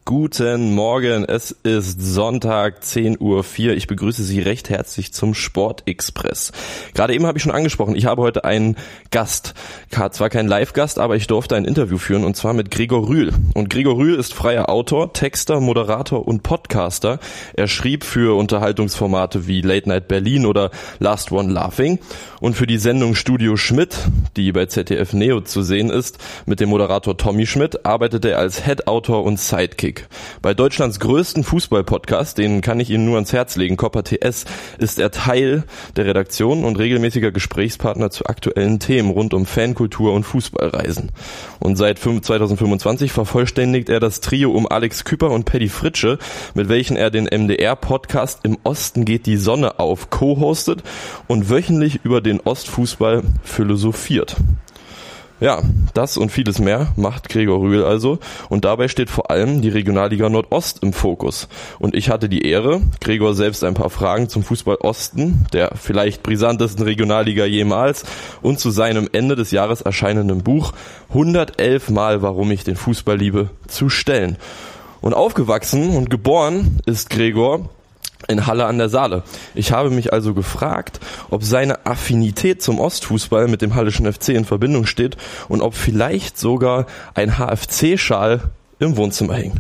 Guten Morgen, es ist Sonntag, 10:04 Uhr. Ich begrüße Sie recht herzlich zum Sportexpress. Gerade eben habe ich schon angesprochen, ich habe heute einen Gast. Zwar kein Live-Gast, aber ich durfte ein Interview führen und zwar mit Gregor Rühl. Und Gregor Rühl ist freier Autor, Texter, Moderator und Podcaster. Er schrieb für Unterhaltungsformate wie Late Night Berlin oder Last One Laughing und für die Sendung Studio Schmidt, die bei ZDF Neo zu sehen ist, mit dem Moderator Tommy Schmidt, arbeitet er als Head-Autor und Sidekick. Bei Deutschlands größten Fußball-Podcast, den kann ich Ihnen nur ans Herz legen, Copper TS, ist er Teil der Redaktion und regelmäßiger Gesprächspartner zu aktuellen Themen rund um Fankultur und Fußballreisen. Und seit 2025 vervollständigt er das Trio um Alex Küpper und Paddy Fritsche, mit welchen er den MDR-Podcast Im Osten geht die Sonne auf co-hostet und wöchentlich über den Ostfußball philosophiert. Ja, das und vieles mehr macht Gregor Rühl also und dabei steht vor allem die Regionalliga Nordost im Fokus. Und ich hatte die Ehre, Gregor selbst ein paar Fragen zum Fußball Osten, der vielleicht brisantesten Regionalliga jemals, und zu seinem Ende des Jahres erscheinenden Buch 111 Mal, warum ich den Fußball liebe, zu stellen. Und aufgewachsen und geboren ist Gregor in Halle an der Saale. Ich habe mich also gefragt, ob seine Affinität zum Ostfußball mit dem Halleschen FC in Verbindung steht und ob vielleicht sogar ein HFC-Schal im Wohnzimmer hing.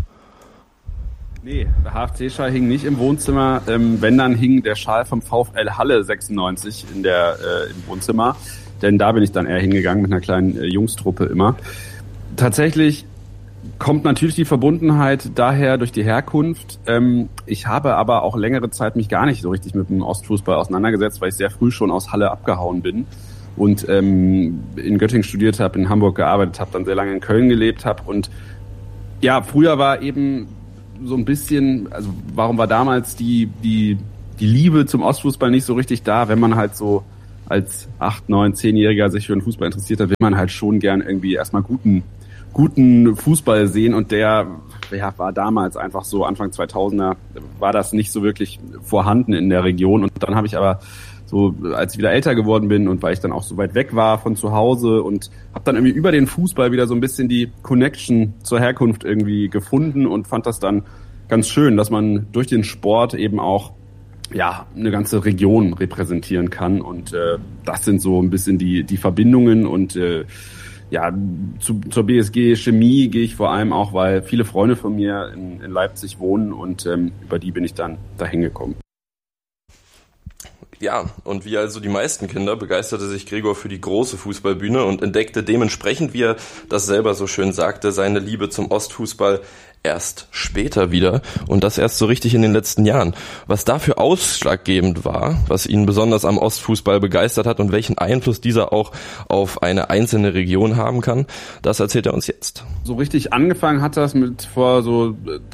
Nee, der HFC-Schal hing nicht im Wohnzimmer. Wenn, dann hing der Schal vom VfL Halle 96 im Wohnzimmer. Denn da bin ich dann eher hingegangen mit einer kleinen Jungstruppe immer. Tatsächlich kommt natürlich die Verbundenheit daher durch die Herkunft. Ich habe aber auch längere Zeit mich gar nicht so richtig mit dem Ostfußball auseinandergesetzt, weil ich sehr früh schon aus Halle abgehauen bin und in Göttingen studiert habe, in Hamburg gearbeitet habe, dann sehr lange in Köln gelebt habe. Und ja, früher war eben so ein bisschen, also warum war damals die Liebe zum Ostfußball nicht so richtig da, wenn man halt so als 8-, 9-, 10-Jähriger sich für den Fußball interessiert hat, will man halt schon gern irgendwie erstmal guten Fußball sehen und der war damals einfach so, Anfang 2000er war das nicht so wirklich vorhanden in der Region. Und dann habe ich aber so, als ich wieder älter geworden bin und weil ich dann auch so weit weg war von zu Hause und habe dann irgendwie über den Fußball wieder so ein bisschen die Connection zur Herkunft irgendwie gefunden und fand das dann ganz schön, dass man durch den Sport eben auch eine ganze Region repräsentieren kann. Und das sind so ein bisschen die Verbindungen und zur BSG Chemie gehe ich vor allem auch, weil viele Freunde von mir in Leipzig wohnen und über die bin ich dann dahin gekommen. Ja, und wie also die meisten Kinder begeisterte sich Gregor für die große Fußballbühne und entdeckte dementsprechend, wie er das selber so schön sagte, seine Liebe zum Ostfußball erst später wieder und das erst so richtig in den letzten Jahren. Was dafür ausschlaggebend war, was ihn besonders am Ostfußball begeistert hat und welchen Einfluss dieser auch auf eine einzelne Region haben kann, das erzählt er uns jetzt. So richtig angefangen hat das mit vor so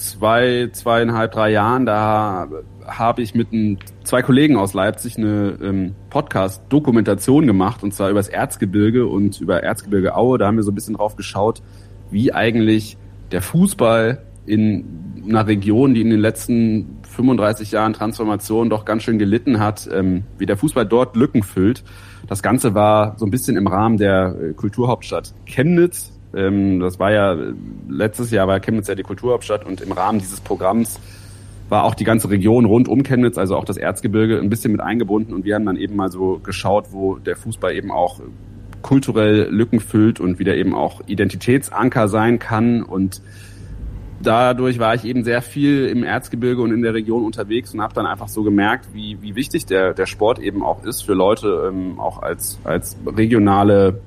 2,5, 3 Jahren. Da habe ich mit 2 Kollegen aus Leipzig eine Podcast-Dokumentation gemacht und zwar über das Erzgebirge und über Erzgebirge Aue. Da haben wir so ein bisschen drauf geschaut, wie eigentlich der Fußball in einer Region, die in den letzten 35 Jahren Transformation doch ganz schön gelitten hat, wie der Fußball dort Lücken füllt. Das Ganze war so ein bisschen im Rahmen der Kulturhauptstadt Chemnitz. Das war ja, letztes Jahr war Chemnitz ja die Kulturhauptstadt und im Rahmen dieses Programms war auch die ganze Region rund um Chemnitz, also auch das Erzgebirge, ein bisschen mit eingebunden und wir haben dann eben mal so geschaut, wo der Fußball eben auch kulturell Lücken füllt und wieder eben auch Identitätsanker sein kann. Und dadurch war ich eben sehr viel im Erzgebirge und in der Region unterwegs und habe dann einfach so gemerkt, wie wichtig der Sport eben auch ist für Leute, auch als regionaler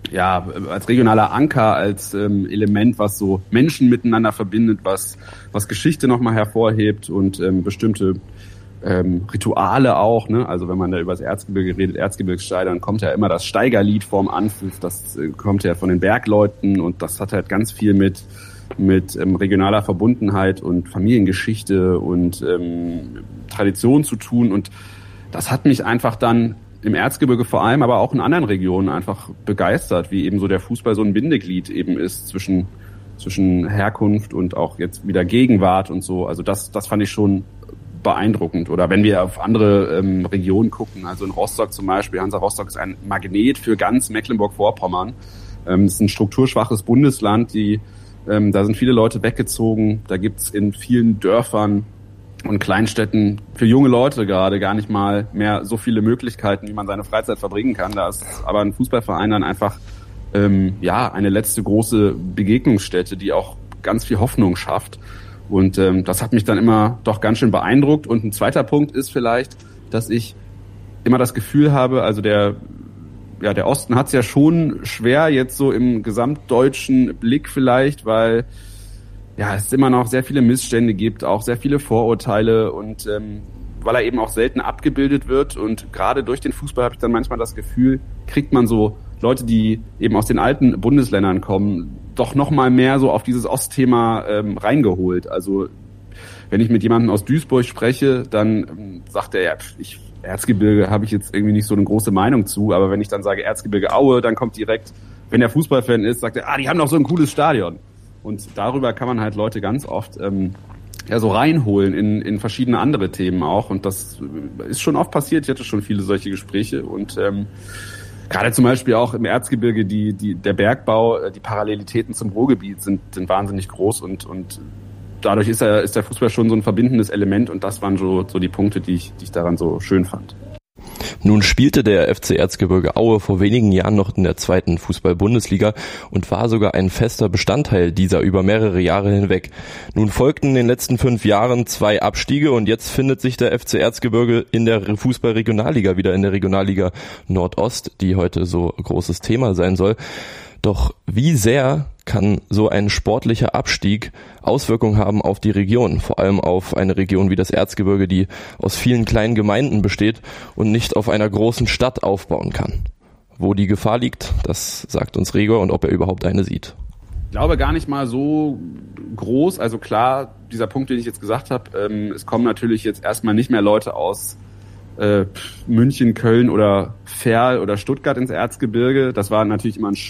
Anker, als Element, was so Menschen miteinander verbindet, was Geschichte nochmal hervorhebt und bestimmte Rituale auch, ne? Also wenn man da über das Erzgebirge redet, Erzgebirgssteiger, kommt ja immer das Steigerlied vorm Anpfiff, das kommt ja von den Bergleuten und das hat halt ganz viel mit regionaler Verbundenheit und Familiengeschichte und Tradition zu tun und das hat mich einfach dann im Erzgebirge vor allem, aber auch in anderen Regionen einfach begeistert, wie eben so der Fußball so ein Bindeglied eben ist zwischen Herkunft und auch jetzt wieder Gegenwart und so. Also das fand ich schon beeindruckend. Oder wenn wir auf andere Regionen gucken, also in Rostock zum Beispiel, Hansa Rostock ist ein Magnet für ganz Mecklenburg-Vorpommern. Es ist ein strukturschwaches Bundesland, die Da sind viele Leute weggezogen. Da gibt's in vielen Dörfern und Kleinstädten für junge Leute gerade gar nicht mal mehr so viele Möglichkeiten, wie man seine Freizeit verbringen kann. Da ist aber ein Fußballverein dann einfach eine letzte große Begegnungsstätte, die auch ganz viel Hoffnung schafft. Und das hat mich dann immer doch ganz schön beeindruckt. Und ein zweiter Punkt ist vielleicht, dass ich immer das Gefühl habe, also der Osten hat es ja schon schwer jetzt so im gesamtdeutschen Blick vielleicht, weil es immer noch sehr viele Missstände gibt, auch sehr viele Vorurteile und weil er eben auch selten abgebildet wird. Und gerade durch den Fußball habe ich dann manchmal das Gefühl, kriegt man so Leute, die eben aus den alten Bundesländern kommen, doch noch mal mehr so auf dieses Ostthema reingeholt. Also wenn ich mit jemandem aus Duisburg spreche, dann sagt er, Erzgebirge habe ich jetzt irgendwie nicht so eine große Meinung zu, aber wenn ich dann sage Erzgebirge Aue, dann kommt direkt, wenn der Fußballfan ist, sagt er, die haben doch so ein cooles Stadion. Und darüber kann man halt Leute ganz oft so reinholen in verschiedene andere Themen auch. Und das ist schon oft passiert. Ich hatte schon viele solche Gespräche und gerade zum Beispiel auch im Erzgebirge der Bergbau, die Parallelitäten zum Ruhrgebiet sind wahnsinnig groß und dadurch ist der Fußball schon so ein verbindendes Element und das waren so die Punkte, die ich daran so schön fand. Nun spielte der FC Erzgebirge Aue vor wenigen Jahren noch in der 2. Fußball-Bundesliga und war sogar ein fester Bestandteil dieser über mehrere Jahre hinweg. Nun folgten in den letzten 5 Jahren 2 Abstiege und jetzt findet sich der FC Erzgebirge in der Fußball-Regionalliga wieder, in der Regionalliga Nordost, die heute so großes Thema sein soll. Doch wie sehr kann so ein sportlicher Abstieg Auswirkungen haben auf die Region, vor allem auf eine Region wie das Erzgebirge, die aus vielen kleinen Gemeinden besteht und nicht auf einer großen Stadt aufbauen kann? Wo die Gefahr liegt, das sagt uns Gregor und ob er überhaupt eine sieht. Ich glaube gar nicht mal so groß. Also klar, dieser Punkt, den ich jetzt gesagt habe, es kommen natürlich jetzt erstmal nicht mehr Leute aus München, Köln oder Verl oder Stuttgart ins Erzgebirge. Das war natürlich immer ein